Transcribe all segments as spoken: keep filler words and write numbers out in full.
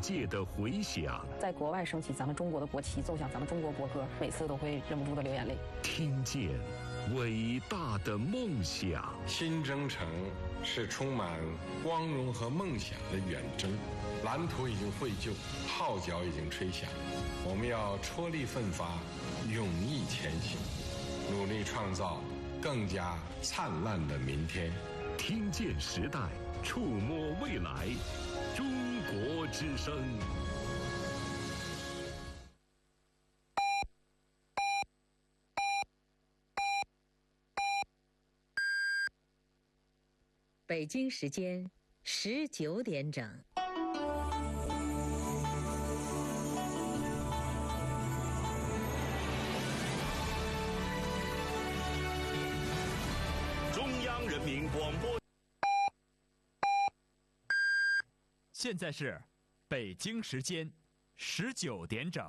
界的回响。 在国外升起咱们中国的国旗，奏响咱们中国国歌，每次都会忍不住的流眼泪。 听见伟大的梦想。 新征程是充满光荣和梦想的远征，蓝图已经绘就，号角已经吹响，我们要踔厉奋发，勇毅前行，努力创造更加灿烂的明天。 听见时代，触摸未来，中国之声。 北京时间十九点整。 中央人民广播。 现在是北京时间十九点整。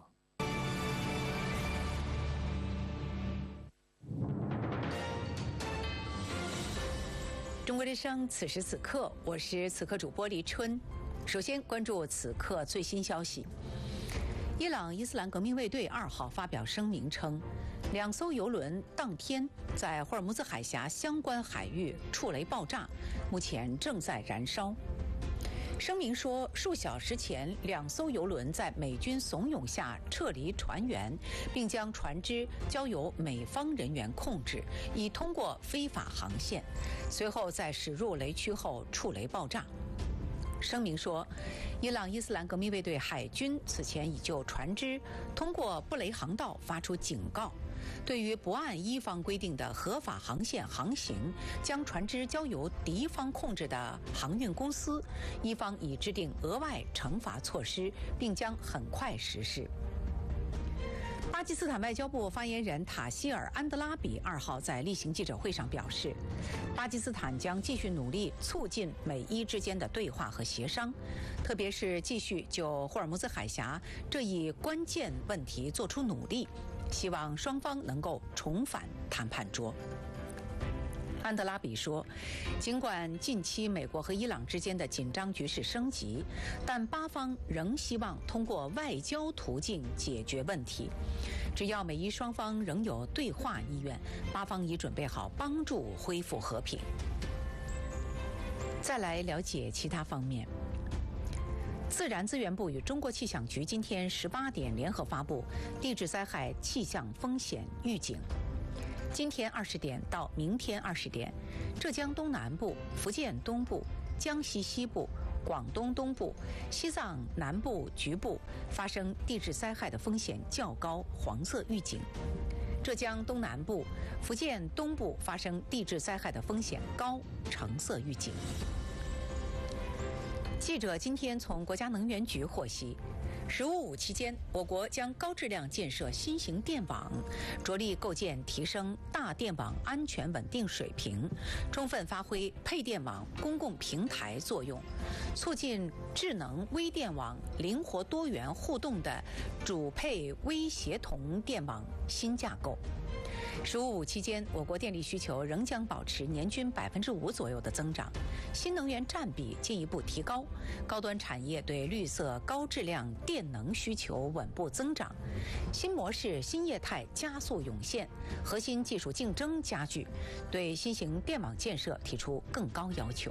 中国之声，此时此刻，我是此刻主播黎春。首先关注此刻最新消息。伊朗伊斯兰革命卫队二号发表声明称，两艘油轮当天在霍尔木兹海峡相关海域触雷爆炸，目前正在燃烧。声明说，数小时前，两艘油轮在美军怂恿下撤离船员，并将船只交由美方人员控制，以通过非法航线。随后在驶入雷区后触雷爆炸。声明说，伊朗伊斯兰革命卫队海军此前已就船只通过布雷航道发出警告，对于不按伊方规定的合法航线航行，将船只交由敌方控制的航运公司，伊方已制定额外惩罚措施，并将很快实施。巴基斯坦外交部发言人塔希尔·安德拉比二号在例行记者会上表示，巴基斯坦将继续努力促进美伊之间的对话和协商，特别是继续就霍尔木兹海峡这一关键问题做出努力，希望双方能够重返谈判桌。安德拉比说，尽管近期美国和伊朗之间的紧张局势升级，但巴方仍希望通过外交途径解决问题。只要美伊双方仍有对话意愿，巴方已准备好帮助恢复和平。再来了解其他方面。自然资源部与中国气象局今天十八点联合发布地质灾害气象风险预警。今天二十点到明天二十点，浙江东南部、福建东部、江西西部、广东东部、西藏南部局部发生地质灾害的风险较高，黄色预警；浙江东南部、福建东部发生地质灾害的风险高，橙色预警。记者今天从国家能源局获悉，十五五期间，我国将高质量建设新型电网，着力构建提升大电网安全稳定水平，充分发挥配电网公共平台作用，促进智能微电网灵活多元互动的主配微协同电网新架构。十五五期间，我国电力需求仍将保持年均百分之五左右的增长，新能源占比进一步提高，高端产业对绿色高质量电能需求稳步增长，新模式新业态加速涌现，核心技术竞争加剧，对新型电网建设提出更高要求。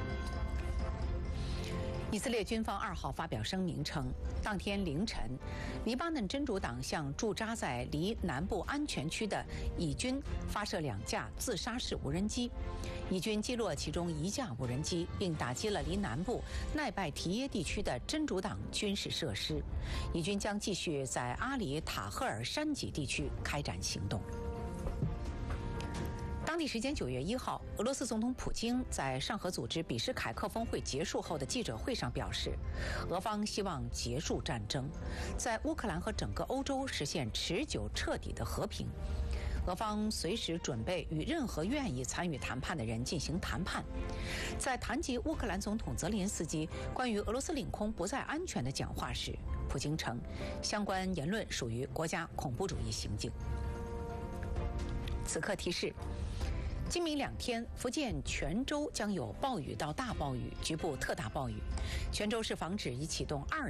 以色列军方二号发表声明称，当天凌晨，黎巴嫩真主党向驻扎在离南部安全区的以军发射两架自杀式无人机，以军击落其中一架无人机，并打击了离南部奈拜提耶地区的真主党军事设施。以军将继续在阿里塔赫尔山脊地区开展行动。当地时间九月一号，俄罗斯总统普京在上合组织比什凯克峰会结束后的记者会上表示，俄方希望结束战争，在乌克兰和整个欧洲实现持久彻底的和平。俄方随时准备与任何愿意参与谈判的人进行谈判。在谈及乌克兰总统泽连斯基关于俄罗斯领空不再安全的讲话时，普京称，相关言论属于国家恐怖主义行径。此刻提示，今明两天，福建泉州将有暴雨到大暴雨，局部特大暴雨。泉州市防指已启动二